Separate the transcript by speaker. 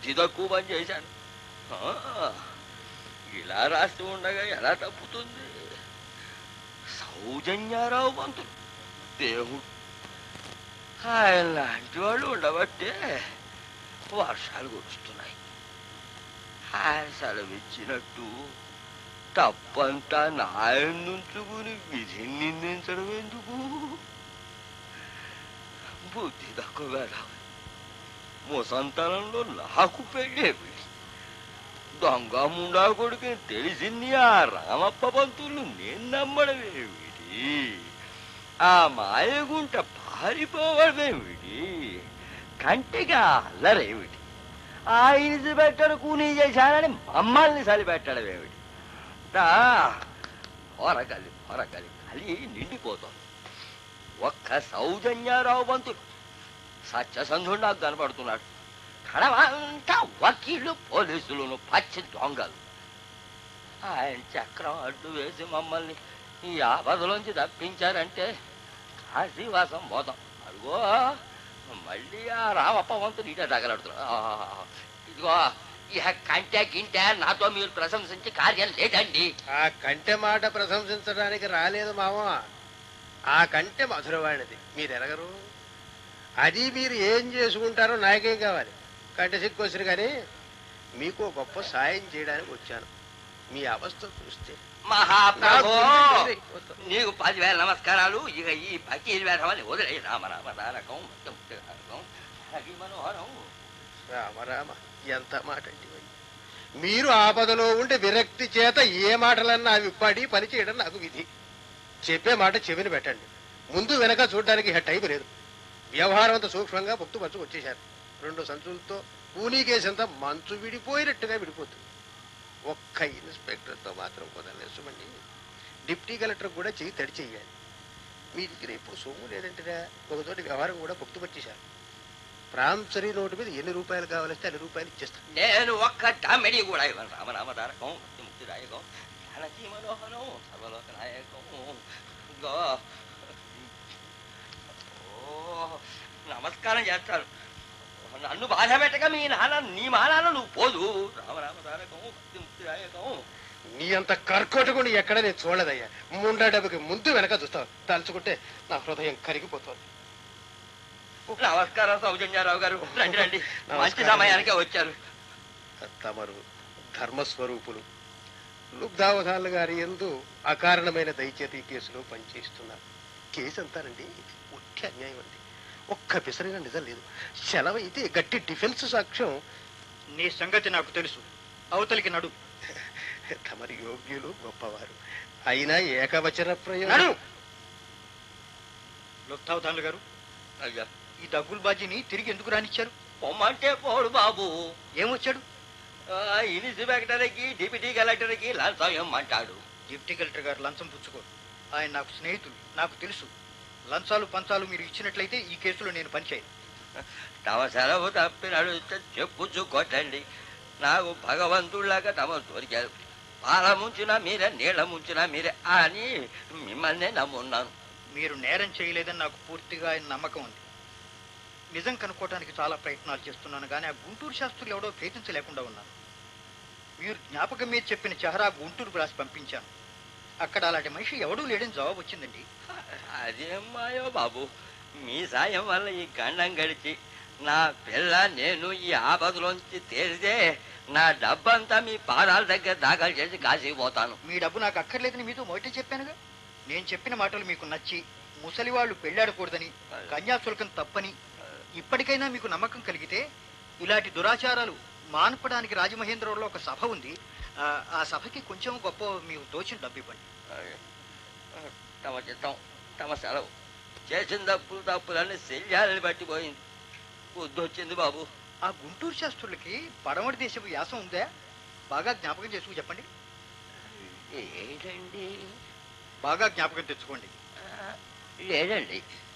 Speaker 1: బుద్ధి తక్కువ పని చేశాను. ఇలా రాస్తూ ఉండగా ఎలా తప్పుతుంది? సౌజన్యారావు పంతులు దేవుడు. ఆయన లాంటి వాళ్ళు ఉండబట్టే వర్షాలు కురుస్తున్నాయి. ఆయన సెలవిచ్చినట్టు తప్పంతా నాయనుంచుకుని విధిని నిందించడం ఎందుకు? బుద్ధి తక్కువ కదా. ముసంతనంలో నాకు పెళ్ళేమిటి? దొంగ ముండా కొడుకుని తెలిసింది ఆ రామప్ప పంతులు నేను నమ్మడమేమిటి? ఆ మాయగుంట పారిపోవడమేమిటి? కంటిగా అల్లరేమిటి? ఆయన పెట్టడు కూనీ చేశానని మమ్మల్ని సలిపెట్టడం ఏమిటి? పొరకలి పొరకలి కలి నిండిపోతుంది. ఒక్క సౌజన్యారావు పంతులు సత్యసంధుడు నాకు కనపడుతున్నాడు. కడవంతా వకీళ్ళు పోలీసులను పచ్చి దొంగలు. ఆయన చక్రం అడ్డు వేసి మమ్మల్ని ఈ ఆపదలోంచి తప్పించారంటే కాశీవాసం పోతాం. అదిగో మళ్ళీ ఆ రామప్ప వంతులు ఇటే తగలడుతున్నాడు. ఇదిగో ఇక కంటే గింటే నాతో మీరు ప్రశంసించి కార్యం లేదండి.
Speaker 2: ఆ కంటె మాట ప్రశంసించడానికి రాలేదు మామ. ఆ కంటె మధురవాణిది, మీరు ఎరగరు. అది మీరు ఏం చేసుకుంటారో నాకేం కావాలి. కంటె సిక్కొచ్చారు కానీ మీకు గొప్ప సాయం చేయడానికి వచ్చాను. మీ అవస్థ చూస్తే
Speaker 1: మహాప్రభు నీకు 10,000 నమస్కారాలు. ఇక ఈ పకీర్ వేధమని వదిలే. రామరామ తారకం మనోహరం.
Speaker 2: రామరామ ఎంత మాట అండి. మీరు ఆపదలో ఉంటే విరక్తి చేత ఏ మాటలన్నా అవి పడి పని చేయడం నాకు విధి. చెప్పే మాట చెవిని పెట్టండి. ముందు వెనక చూడడానికి టైం లేదు. వ్యవహారం అంతా సూక్ష్మంగా పొత్తు పంచుకు వచ్చేశారు. 2 సంచులతో కూనీ కేసంతా మంచు విడిపోయినట్టుగా విడిపోతుంది. ఒక్క ఇన్స్పెక్టర్తో మాత్రం కుదరలేసుమండి. డిప్టీ కలెక్టర్ కూడా చెయ్యి తడి చెయ్యాలి. మీ దగ్గర ఇప్పుడు సొమ్ము లేదంటేరా ఒకతోటి వ్యవహారం కూడా పొత్తుపట్టేశారు. ప్రాంసరీ నోటు మీద ఎన్ని రూపాయలు కావాలంటే అన్ని రూపాయలు ఇచ్చేస్తాను.
Speaker 1: నేను ఒక్క టామెడీ కూడా ఇవ్వను. రామనామ తారకం ముక్తిదాయకం ధనజీ మనోహరం సర్వలోక నాయకం. నమస్కారం చేస్తాను. నన్ను బాధ పెట్టక నీ మానాన్న నువ్వు పోదు. రామనామ తారకం ముక్తిదాయకం.
Speaker 2: నీ అంత కర్కోటకుని ఎక్కడ నేను చూడదయ్యా. ముండా డబ్బుకి ముందు వెనక చూస్తావు. తలుచుకుంటే నా హృదయం కరిగిపోతుంది.
Speaker 1: నమస్కారం సౌజన్యారావు గారు. రండి రండి, మంచి సమయానికే వచ్చారు.
Speaker 2: తమరు ధర్మస్వరూపులు. లుబ్ధావధానులు గారి యందు అకారణమైన దయచేతి కేసులో పనిచేస్తున్నారు. కేసు అంతారండి ఒట్టి అన్యాయం అండి. ఒక్క పిసరైన నిజం లేదు. సెలవైతే గట్టి డిఫెన్స్ సాక్ష్యం.
Speaker 3: నీ సంగతి నాకు తెలుసు. అవతలికి నడు.
Speaker 2: తమరి యోగ్యులు గొప్పవారు. అయినా ఏకవచన ప్రయోజనం.
Speaker 3: లుబ్ధావధానులు గారు,
Speaker 1: అయ్యా
Speaker 3: ఈ దగ్గుల బాజీని తిరిగి ఎందుకు రానిచ్చారు?
Speaker 1: పొమ్మంటే పోడు బాబు.
Speaker 3: ఏమొచ్చాడు?
Speaker 1: ఇన్స్పెక్టర్కి డిప్యూటీ కలెక్టర్కి లంచం ఇమ్మంటాడు.
Speaker 3: డిప్టీ కలెక్టర్ గారు లంచం పుచ్చుకోరు. ఆయన నాకు స్నేహితులు, నాకు తెలుసు. లంచాలు పంచాలు మీరు ఇచ్చినట్లయితే ఈ కేసులో నేను పనిచేయను.
Speaker 1: తమ సెలవు తప్పినాడు చెప్పుచ్చుకోటండి. నాకు భగవంతుడిలాగా తమ దొరికారు. పాల ముంచినా మీరే, నీళ్ల ముంచినా మీరే అని మిమ్మల్ని నమ్మున్నాను.
Speaker 3: మీరు నేరం చేయలేదని నాకు పూర్తిగా ఆయన నమ్మకం ఉంది. నిజం కనుక్కోవడానికి చాలా ప్రయత్నాలు చేస్తున్నాను, కానీ ఆ గుంటూరు శాస్త్రులు ఎవడో ప్రయత్నించలేకుండా ఉన్నాను. మీరు జ్ఞాపకం మీద చెప్పిన చెహరా గుంటూరుకు రాసి పంపించాను. అక్కడ అలాంటి మనిషి ఎవడూ లేడని జవాబు వచ్చిందండి.
Speaker 1: అదేం మాయో బాబు, మీ సాయం వల్ల ఈ గండం గడిచి నా పిల్ల నేను ఈ ఆపదలోంచి తేలితే నా డబ్బంతా మీ పాదాల దగ్గర దాఖలు చేసి కాసిపోతాను.
Speaker 3: మీ డబ్బు నాకు అక్కర్లేదని మీతో మొదట చెప్పానుగా. నేను చెప్పిన మాటలు మీకు నచ్చి ముసలివాళ్లు పెళ్లాడకూడదని, కన్యాశుల్కం తప్పని ఇప్పటికైనా మీకు నమ్మకం కలిగితే ఇలాంటి దురాచారాలు మాన్పడానికి రాజమహేంద్రవరంలో ఒక సభ ఉంది. ఆ సభకి కొంచెం గొప్ప మీకు తోచిన డబ్బు ఇవ్వండి.
Speaker 1: తమ చిత్తం, తమ సెలవు. చేసిన తప్పులన్నీ శల్యాలని పట్టిపోయింది. బుద్ధి వచ్చింది బాబు.
Speaker 3: ఆ గుంటూరు శాస్త్రులకి పడమటి దేశపు వ్యాసం ఉందా? బాగా జ్ఞాపకం చేసుకు చెప్పండి.
Speaker 1: ఏంటండి?
Speaker 3: బాగా జ్ఞాపకం తెచ్చుకోండి.
Speaker 1: లేదండి.